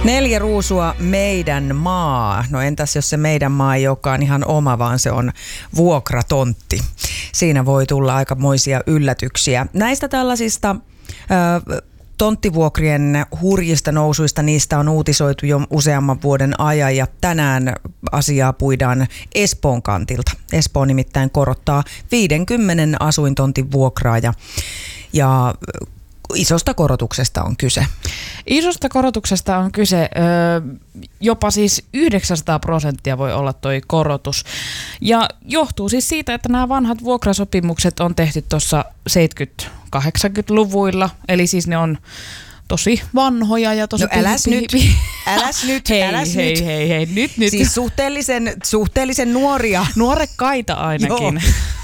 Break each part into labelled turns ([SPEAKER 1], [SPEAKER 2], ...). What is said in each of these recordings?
[SPEAKER 1] 4 ruusua meidän maa. No entäs jos se meidän maa ei olekaan ihan oma, vaan se on vuokratontti. Siinä voi tulla aikamoisia yllätyksiä. Näistä tällaisista tonttivuokrien hurjista nousuista, niistä on uutisoitu jo useamman vuoden ajan ja tänään asiaa puidaan Espoon kantilta. Espoo nimittäin korottaa 50 asuintontin vuokraa ja isosta korotuksesta on kyse.
[SPEAKER 2] Isosta korotuksesta on kyse, jopa siis 900% voi olla toi korotus. Ja johtuu siis siitä, että nämä vanhat vuokrasopimukset on tehty tuossa 70-80-luvuilla. Eli siis ne on tosi vanhoja ja tosi...
[SPEAKER 1] No äläs nyt.
[SPEAKER 2] Hei, nyt.
[SPEAKER 1] Siis suhteellisen nuoria.
[SPEAKER 2] Nuorekkaita ainakin.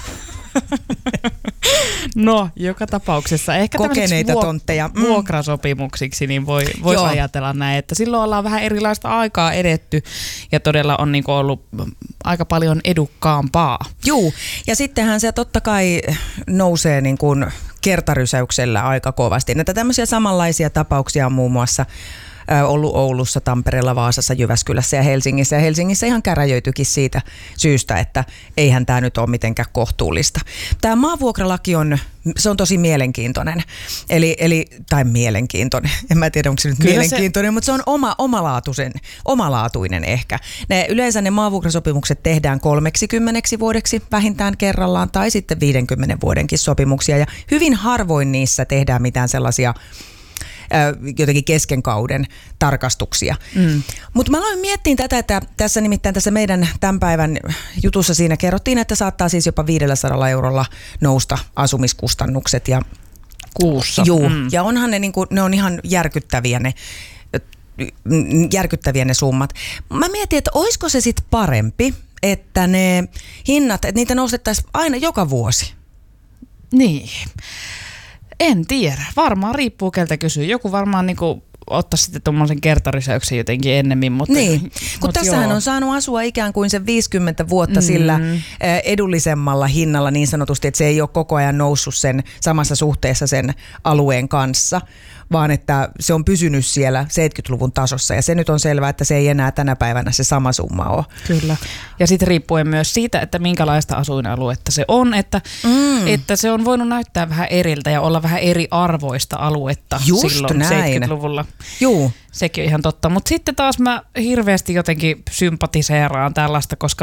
[SPEAKER 2] No, joka tapauksessa. Ehkä
[SPEAKER 1] kokeneita tontteja.
[SPEAKER 2] Vuokrasopimuksiksi niin voisi ajatella näin, että silloin ollaan vähän erilaista aikaa edetty ja todella on niin kuin ollut aika paljon edukkaampaa. Juu,
[SPEAKER 1] ja sittenhän se totta kai nousee niin kuin kertarysäyksellä aika kovasti. Näitä tämmöisiä samanlaisia tapauksia on muun muassa ollut Oulussa, Tampereella, Vaasassa, Jyväskylässä ja Helsingissä. Ja Helsingissä ihan käräjöityikin siitä syystä, että eihän tämä nyt ole mitenkään kohtuullista. Tämä maavuokralaki on tosi mielenkiintoinen. Tai mielenkiintoinen. En mä tiedä, onko se nyt kyllä mielenkiintoinen, mutta se on omalaatuinen ehkä. Yleensä ne maavuokrasopimukset tehdään 30 vuodeksi vähintään kerrallaan tai sitten 50 vuodenkin sopimuksia. Ja hyvin harvoin niissä tehdään mitään sellaisia jotenkin kesken kauden tarkastuksia. Mutta mä aloin miettiä tätä, että tässä meidän tämän päivän jutussa siinä kerrottiin, että saattaa siis jopa 500 eurolla nousta asumiskustannukset. Ja
[SPEAKER 2] kuussa.
[SPEAKER 1] Juu, ja onhan ne on ihan järkyttäviä ne summat. Mä mietin, että olisiko se sitten parempi, että ne hinnat, että niitä nostettaisiin aina joka vuosi?
[SPEAKER 2] Niin. En tiedä. Varmaan riippuu keltä kysyy. Joku varmaan ottaisi sitten tuommoisen kertarysäyksen jotenkin ennemmin.
[SPEAKER 1] Niin, kun tässähän on saanut asua ikään kuin sen 50 vuotta sillä edullisemmalla hinnalla niin sanotusti, että se ei ole koko ajan noussut sen samassa suhteessa sen alueen kanssa, vaan että se on pysynyt siellä 70-luvun tasossa ja se nyt on selvää, että se ei enää tänä päivänä se sama summa ole.
[SPEAKER 2] Kyllä. Ja sitten riippuen myös siitä, että minkälaista asuinaluetta se on, että se on voinut näyttää vähän eriltä ja olla vähän eri arvoista aluetta
[SPEAKER 1] just
[SPEAKER 2] silloin
[SPEAKER 1] näin.
[SPEAKER 2] 70-luvulla.
[SPEAKER 1] Juu.
[SPEAKER 2] Sekin on ihan totta. Mutta sitten taas mä hirveästi jotenkin sympatiseeraan tällaista, koska